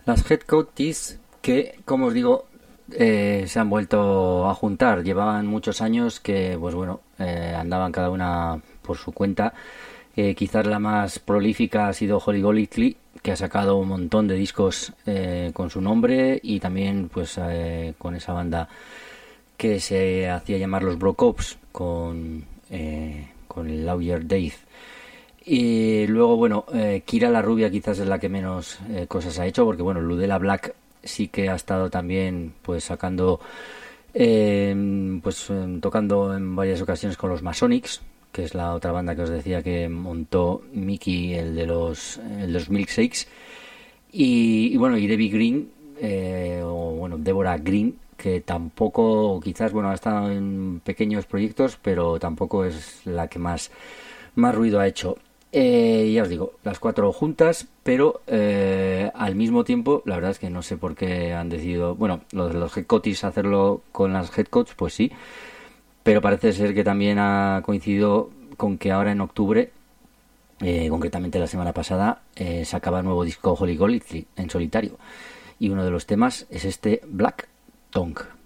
Las Headcoaties que, como os digo, se han vuelto a juntar. Llevaban muchos años que, pues bueno, andaban cada una por su cuenta. Quizás la más prolífica ha sido Holly Golightly, que ha sacado un montón de discos con su nombre y también pues con esa banda que se hacía llamar los Brocops con el Lawyer Dave. Y luego, bueno, Kira la Rubia quizás es la que menos cosas ha hecho, porque bueno, Ludella Black sí que ha estado también pues sacando tocando en varias ocasiones con los Masonics, que es la otra banda que os decía que montó Mickey, el de los Milkshakes. Y bueno, y Debbie Green, o bueno, Deborah Green, que tampoco, quizás, bueno, ha estado en pequeños proyectos, pero tampoco es la que más ruido ha hecho. Ya os digo, las cuatro juntas, pero al mismo tiempo, la verdad es que no sé por qué han decidido, bueno, los Headcoaties hacerlo con las Headcoats, pues sí, pero parece ser que también ha coincidido con que ahora en octubre, concretamente la semana pasada, sacaba nuevo disco Holly Golightly en solitario, y uno de los temas es este Black Tongue.